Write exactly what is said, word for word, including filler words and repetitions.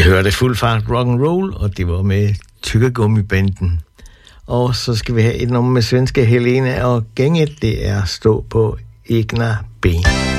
hørte Fuld Fart Rock and Roll, og det var med Tyggegummibanden. Og så skal vi have et nummer med svenske Helena og Gänget. Det er Stå på egna ben.